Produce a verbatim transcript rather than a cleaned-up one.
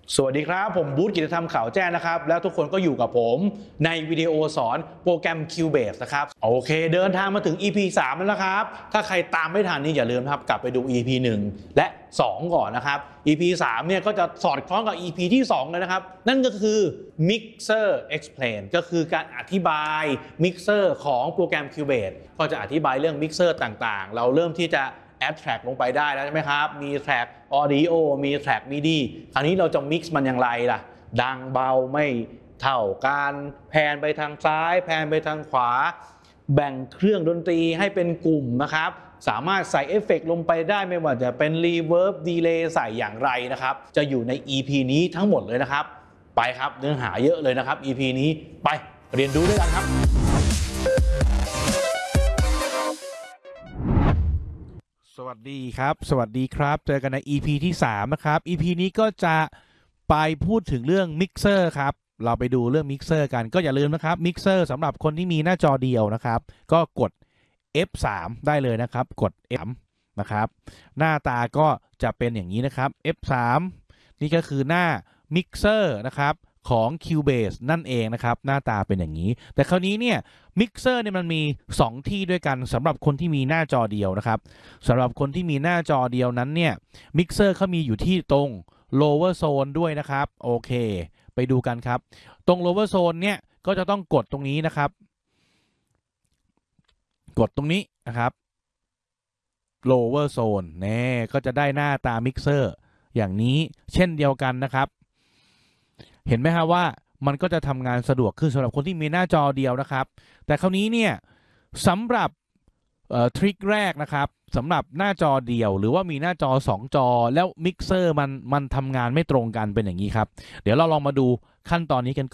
สวัสดีครับผมบูธกิจธรรมข่าวแจ้งนะครับแล้วทุกคนก็อยู่กับผมในวิดีโอสอนโปรแกรม Cubase นะครับโอเคเดินทางมาถึง อี พี สามแล้วนะครับถ้าใครตามไม่ทันนี่อย่าลืมครับกลับไปดู อี พี หนึ่งและสองก่อนนะครับ อี พี สามเนี่ยก็จะสอดคล้องกับ อี พี ที่สองเลยนะครับนั่นก็คือ Mixer Explain ก็คือการอธิบาย Mixer ของโปรแกรม Cubase ก็จะอธิบายเรื่อง Mixer ต่างๆเราเริ่มที่จะแอดแทร็กลงไปได้แล้วใช่ไหมครับมีแทร็ก Audio มีแทร็ก มิดิ คราวนี้เราจะ mix มันอย่างไรล่ะดังเบาไม่เท่ากันแพนไปทางซ้ายแพนไปทางขวาแบ่งเครื่องดนตรีให้เป็นกลุ่มนะครับสามารถใส่เอฟเฟกต์ลงไปได้ไม่ว่าจะเป็น Reverb Delay ใส่อย่างไรนะครับจะอยู่ใน อี พี นี้ทั้งหมดเลยนะครับไปครับเนื้อหาเยอะเลยนะครับ อี พี นี้ไปเรียนรู้ด้วยกันครับสวัสดีครับสวัสดีครับเจอกันใน อี พี ที่สามนะครับ อี พี นี้ก็จะไปพูดถึงเรื่องมิกเซอร์ครับเราไปดูเรื่องมิกเซอร์กันก็อย่าลืมนะครับมิกเซอร์สำหรับคนที่มีหน้าจอเดียวนะครับก็กด เอฟ สาม ได้เลยนะครับกด เอฟ สาม นะครับหน้าตาก็จะเป็นอย่างนี้นะครับ เอฟ สาม นี่ก็คือหน้ามิกเซอร์นะครับของ Cubase นั่นเองนะครับหน้าตาเป็นอย่างนี้แต่คราวนี้เนี่ยมิกเซอร์เนี่ยมันมีสองที่ด้วยกันสำหรับคนที่มีหน้าจอเดียวนะครับสำหรับคนที่มีหน้าจอเดียวนั้นเนี่ยมิกเซอร์เขามีอยู่ที่ตรง lower zone ด้วยนะครับโอเคไปดูกันครับตรง lower zone เนี่ยก็จะต้องกดตรงนี้นะครับกดตรงนี้นะครับ lower zone แน่ก็จะได้หน้าตามิกเซอร์อย่างนี้เช่นเดียวกันนะครับเห็นไหมครับว่ามันก็จะทำงานสะดวกขึ้นสำหรับคนที่มีหน้าจอเดียวนะครับแต่คราวนี้เนี่ยสำหรับทริคแรกนะครับสำหรับหน้าจอเดียวหรือว่ามีหน้าจอสองจอแล้วมิกเซอร์มันมันทำงานไม่ตรงกันเป็นอย่างนี้ครับเดี๋ยวเราลองมาดูขั้นตอนนี้กัน